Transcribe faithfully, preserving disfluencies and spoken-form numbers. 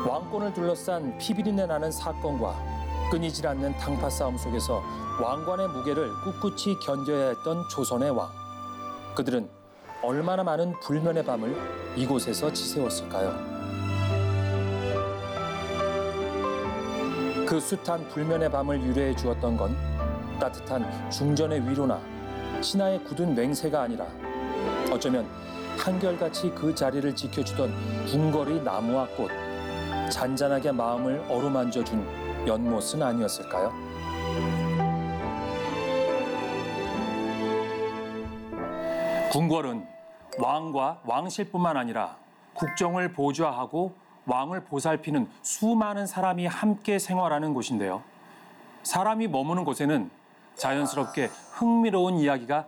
왕권을 둘러싼 피비린내 나는 사건과 끊이질 않는 당파 싸움 속에서 왕관의 무게를 꿋꿋이 견뎌야 했던 조선의 왕. 그들은 얼마나 많은 불면의 밤을 이곳에서 지새웠을까요? 그 숱한 불면의 밤을 유래해 주었던 건 따뜻한 중전의 위로나 신하의 굳은 맹세가 아니라 어쩌면 한결같이 그 자리를 지켜주던 궁궐의 나무와 꽃, 잔잔하게 마음을 어루만져준 연못은 아니었을까요? 궁궐은 왕과 왕실뿐만 아니라 국정을 보좌하고 왕을 보살피는 수많은 사람이 함께 생활하는 곳인데요. 사람이 머무는 곳에는 자연스럽게 흥미로운 이야기가